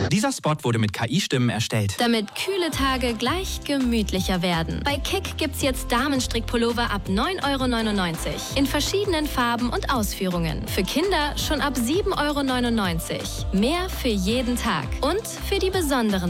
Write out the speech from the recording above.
Dieser Spot wurde mit KI-Stimmen erstellt. Damit kühle Tage gleich gemütlicher werden. Bei Kick gibt's jetzt Damenstrickpullover ab 9,99 € in verschiedenen Farben und Ausführungen. Für Kinder schon ab 7,99 €. Mehr für jeden Tag und für die besonderen